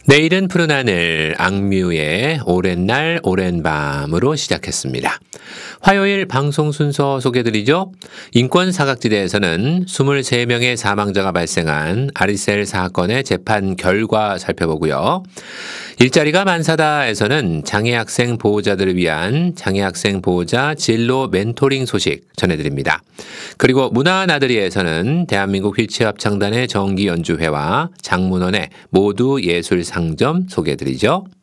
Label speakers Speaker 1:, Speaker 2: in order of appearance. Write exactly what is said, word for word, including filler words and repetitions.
Speaker 1: 내일은 푸른 하늘, 악뮤의 오랜 날, 오랜 밤으로 시작했습니다. 화요일 방송 순서 소개드리죠. 인권 사각지대에서는 이십삼 명의 사망자가 발생한 아리셀 사건의 재판 결과 살펴보고요. 일자리가 만사다에서는 장애학생 보호자들을 위한 장애학생 보호자 진로 멘토링 소식 전해드립니다. 그리고 문화나들이에서는 대한민국 휠체어 합창단의 정기 연주회와 장문원의 모두 예술 상점 소개해드리죠.